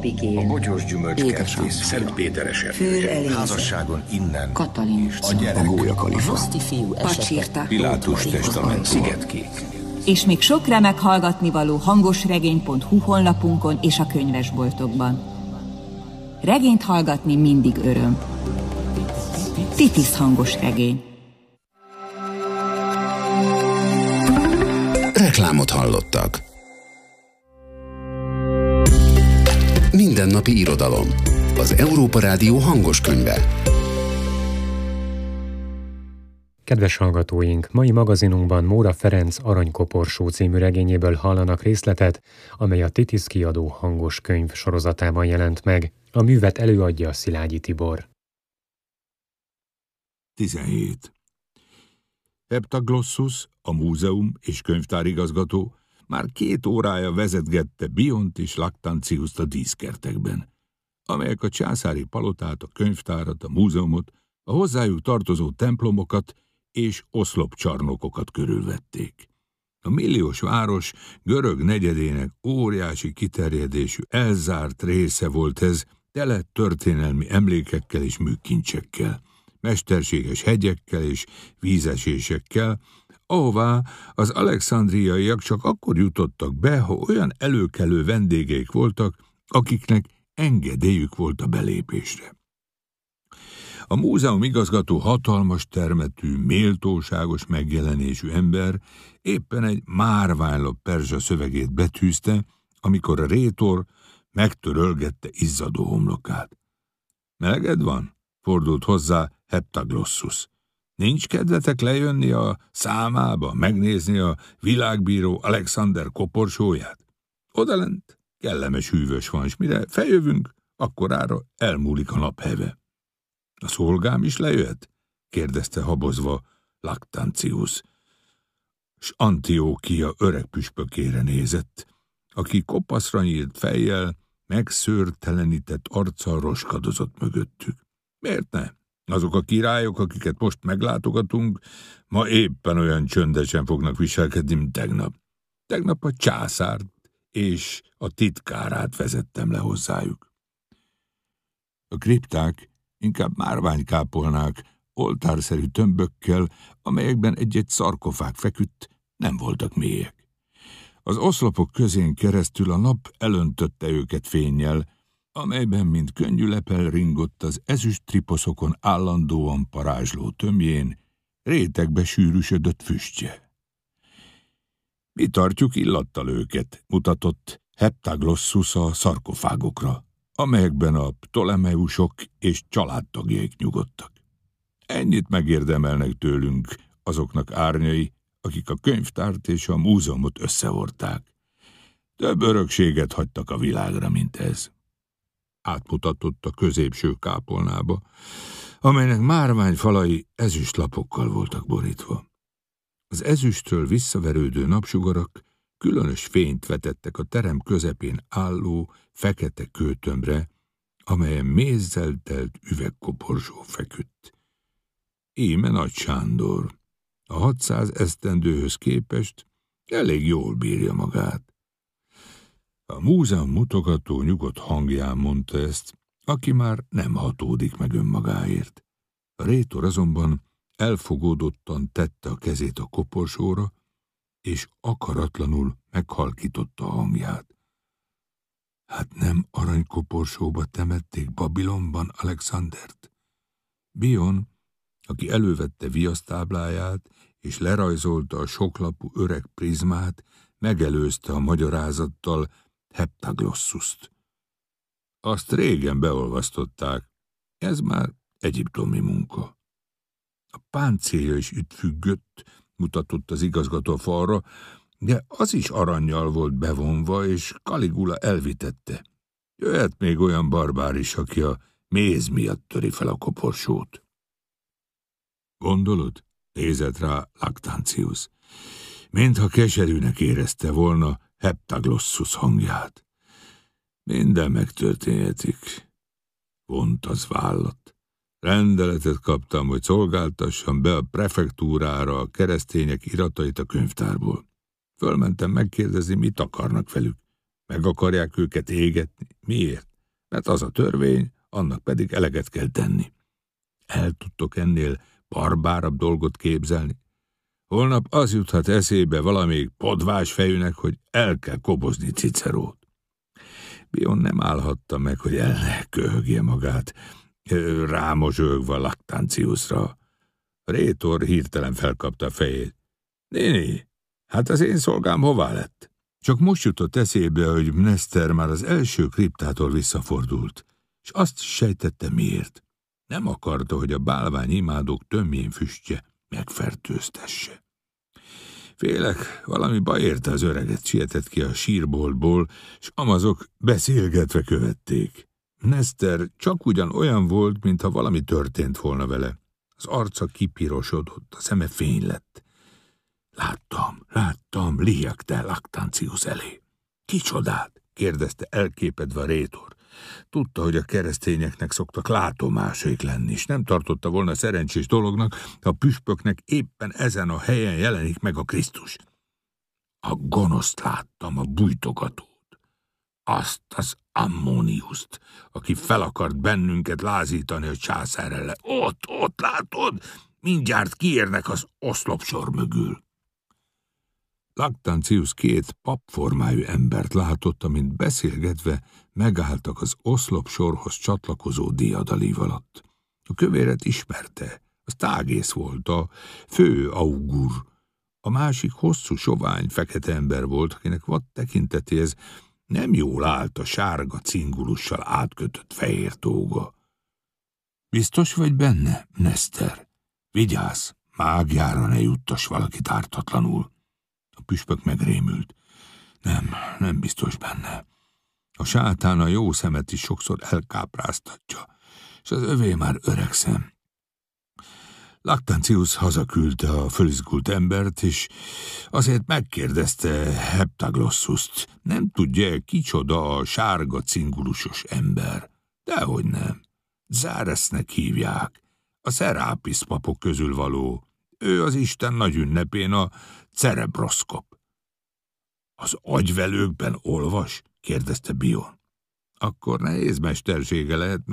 Abigél, a bogyós gyümölcskertész, Szent Péter esernyője, házasságon innen, Katalin, a gyerek, a Gólyakalifa, Pacsirta, Pilátus testament, Szigetkék. És még sok remek hallgatnivaló hangosregény.hu honlapunkon és a könyvesboltokban. Regényt hallgatni mindig öröm. Titis hangos regény. Reklámot hallottak. Mindennapi irodalom. Az Európa Rádió hangos könyve. Kedves hallgatóink, mai magazinunkban Móra Ferenc Aranykoporsó című regényéből hallanak részletet, amely a Titis kiadó hangos könyv sorozatában jelent meg. A művet előadja Szilágyi Tibor. 17. Heptaglossus, a múzeum és könyvtárigazgató már 2 órája vezetgette Biont és Lactantiust a díszkertekben, amelyek a császári palotát, a könyvtárat, a múzeumot, a hozzájuk tartozó templomokat és oszlopcsarnokokat körülvették. A milliós város görög negyedének óriási kiterjedésű, elzárt része volt ez, tele történelmi emlékekkel és műkincsekkel, mesterséges hegyekkel és vízesésekkel, ahová az alexandriaiak csak akkor jutottak be, ha olyan előkelő vendégeik voltak, akiknek engedélyük volt a belépésre. A múzeum igazgató hatalmas termetű, méltóságos megjelenésű ember éppen egy márványlap perzsa szövegét betűzte, amikor a rétor megtörölgette izzadó homlokát. Meleged van? Fordult hozzá Heptaglossus. Nincs kedvetek lejönni a számába, megnézni a világbíró Alexander koporsóját? Odalent kellemes hűvös van, s mire feljövünk, akkorára elmúlik a napheve. A szolgám is lejöhet? Kérdezte habozva Lactantius, s Antiókia öreg püspökére nézett, aki kopaszra nyílt fejjel, megszőrtelenített arccal roskadozott mögöttük. Miért ne? Azok a királyok, akiket most meglátogatunk, ma éppen olyan csöndesen fognak viselkedni, mint tegnap. Tegnap a császárt és a titkárát vezettem le hozzájuk. A kripták inkább márványkápolnák, oltárszerű tömbökkel, amelyekben egy-egy szarkofág feküdt, nem voltak mélyek. Az oszlopok közén keresztül a nap elöntötte őket fénnyel, amelyben, mint könnyű lepel ringott az ezüst triposzokon állandóan parázsló tömjén, rétegbe sűrűsödött füstje. Mi tartjuk illattal őket, mutatott Heptaglossus a szarkofágokra, amelyekben a Ptolemeusok és családtagjaik nyugodtak. Ennyit megérdemelnek tőlünk azoknak árnyai, akik a könyvtárt és a múzeumot összehordták. Több örökséget hagytak a világra, mint ez. Átmutatott a középső kápolnába, amelynek márványfalai ezüstlapokkal voltak borítva. Az ezüstről visszaverődő napsugarak különös fényt vetettek a terem közepén álló fekete kőtömbre, amelyen mézzel telt üvegkoporsó feküdt. Íme Nagy Sándor, a 600 esztendőhöz képest elég jól bírja magát. A múzeum mutogató nyugodt hangján mondta ezt, aki már nem hatódik meg önmagáért. A rétor azonban elfogódottan tette a kezét a koporsóra, és akaratlanul meghalkította a hangját. Hát nem aranykoporsóba temették Babilonban Alexandert? Bion, aki elővette viasztábláját, és lerajzolta a soklapú öreg prizmát, megelőzte a magyarázattal Heptaglossust. Azt régen beolvasztották, ez már egyiptomi munka. A páncélja is üttfüggött, mutatott az igazgató falra, de az is arannyal volt bevonva, és Caligula elvitette. Jöhet még olyan barbár is, aki a méz miatt töri fel a koporsót. Gondolod? Nézett rá Lactantius, mintha keserűnek érezte volna Heptaglossus hangját. Minden megtörténhetik. Vont az vállat. Rendeletet kaptam, hogy szolgáltassam be a prefektúrára a keresztények iratait a könyvtárból. Fölmentem megkérdezni, mit akarnak velük. Meg akarják őket égetni? Miért? mert az a törvény, annak pedig eleget kell tenni. El tudtok ennél barbárabb dolgot képzelni? Holnap az juthat eszébe valamelyik podvás fejűnek, hogy el kell kobozni Cicerót. Bion nem állhatta meg, hogy el ne köhögje magát, rámozsölgve Lactantiusra. Rétor hirtelen felkapta a fejét. Néni, hát az én szolgám hová lett? Csak most jutott eszébe, hogy Mneszter már az első kriptától visszafordult, és azt sejtette miért. Nem akarta, hogy a bálványimádók tömjén füstje megfertőztesse. Félek, valami baj érte az öreget, sietett ki a sírboltból, s amazok beszélgetve követték. Mneszter csak ugyan olyan volt, mintha valami történt volna vele. Az arca kipirosodott, a szeme fény lett. Láttam, liegte Lactantius elé. Kicsodát? Kérdezte elképedve a rétor. Tudta, hogy a keresztényeknek szoktak látomásaik lenni, és nem tartotta volna szerencsés dolognak, ha a püspöknek éppen ezen a helyen jelenik meg a Krisztus. A gonoszt láttam, a bújtogatót. Azt az Ammoniuszt, aki fel akart bennünket lázítani a császár ellen. Ott látod, mindjárt kiérnek az oszlopsor mögül. Lactantius két papformájú embert látott, amint beszélgetve megálltak az oszlopsorhoz csatlakozó diadalív alatt. A kövéret ismerte, az tágész volt, a fő augur. A másik hosszú, sovány, fekete ember volt, akinek vad tekintetéhez nem jól állt a sárga cingulussal átkötött fehér tóga. Biztos vagy benne, Mneszter? Vigyázz, mágiára ne juttas valakit ártatlanul. A püspök megrémült. Nem biztos benne. A sátán a jó szemet is sokszor elkápráztatja, és az övé már öregszem. Lactantius hazaküldte a fölizgult embert, és azért megkérdezte Heptaglossust, nem tudja, kicsoda a sárga cingulusos ember. Dehogy nem. Záresznek hívják, a Szerápisz papok közül való. Ő az Isten nagy ünnepén a Cerebroszkop. Az agyvelőkben olvas? Kérdezte Bion. Akkor nehéz mestersége lehet,